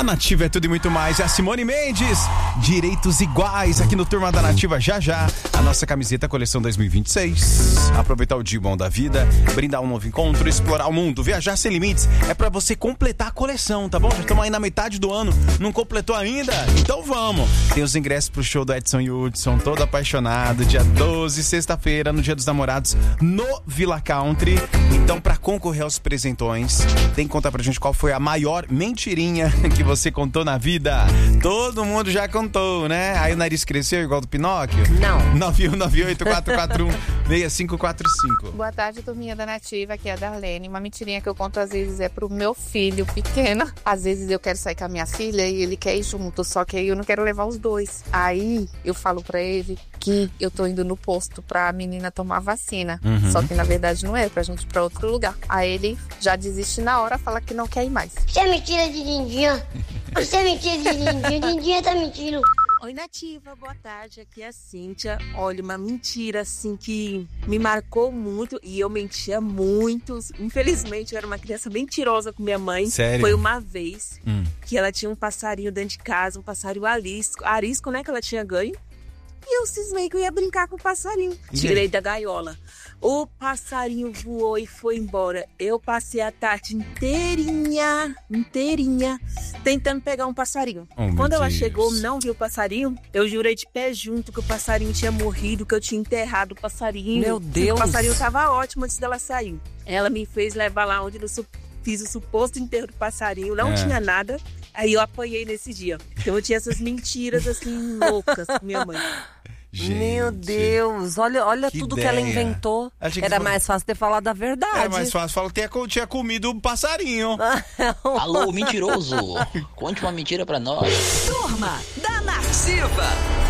A Nativa é tudo e muito mais. É a Simone Mendes. Direitos iguais aqui no Turma da Nativa. Já já a nossa camiseta coleção 2026. Aproveitar o dia bom da vida, brindar um novo encontro, explorar o mundo, viajar sem limites. É pra você completar a coleção, tá bom? Já estamos aí na metade do ano. Não completou ainda? Então vamos. Tem os ingressos pro show do Edson Hudson, todo apaixonado. Dia 12, sexta-feira, no Dia dos Namorados, no Villa Country. Então, pra concorrer aos presentões, tem que contar pra gente qual foi a maior mentirinha que você contou na vida. Todo mundo já contou, né? Aí o nariz cresceu igual do Pinóquio? Não. 91984416545. Boa tarde, turminha da Nativa, aqui é a Darlene. Uma mentirinha que eu conto às vezes é pro meu filho pequeno. Às vezes eu quero sair com a minha filha e ele quer ir junto, só que aí eu não quero levar os dois. Aí eu falo pra ele que eu tô indo no posto pra menina tomar vacina. Só que na verdade não é, pra gente ir pra outro lugar. Aí ele já desiste na hora, fala que não quer ir mais. Isso é mentira de Dindinha. Isso é mentira de Dindinha. Dindinha tá mentindo. Oi, Nativa, boa tarde, aqui é a Cíntia. Olha, uma mentira assim que me marcou muito e eu mentia muito. Infelizmente, eu era uma criança mentirosa com minha mãe. Sério? Foi uma vez que ela tinha um passarinho dentro de casa, um passarinho arisco, né, que ela tinha ganho. E eu cismei que eu ia brincar com o passarinho. Tirei da gaiola. O passarinho voou e foi embora. Eu passei a tarde inteirinha, tentando pegar um passarinho. Quando ela chegou, não viu o passarinho, eu jurei de pé junto que o passarinho tinha morrido, que eu tinha enterrado o passarinho. Meu Deus! O passarinho tava ótimo antes dela sair. Ela me fez levar lá onde eu fiz o suposto enterro do passarinho, não tinha nada. Aí eu apanhei nesse dia. Então eu tinha essas mentiras assim loucas com minha mãe. Gente, meu Deus, olha que tudo ideia. que ela inventou. Era mais fácil ter falado a verdade. Era mais fácil falar que tinha comido um passarinho. Alô, mentiroso! Conte uma mentira pra nós. Turma da Nativa.